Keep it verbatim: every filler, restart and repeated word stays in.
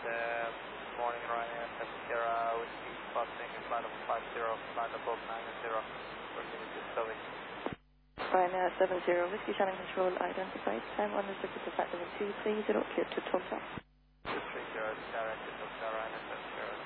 uh, morning Ryanair seven Sierra Whiskey, crossing flight level five zero, flight level nine zero, working with Discovery. Ryanair seven zero Whiskey, channel control identified, time on restricted to flight level two three zero, clear to Tulsa.